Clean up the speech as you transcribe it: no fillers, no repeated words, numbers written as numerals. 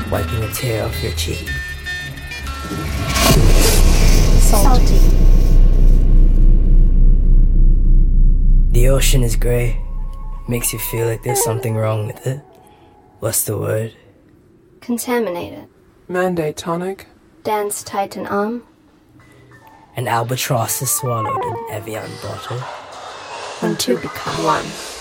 wiping a tear off your cheek. Salty. The ocean is grey. Makes you feel like there's something wrong with it. What's the word? Contaminated. Mandate tonic. Dance Titan arm. An albatross is swallowed in Evian bottle. When two become one.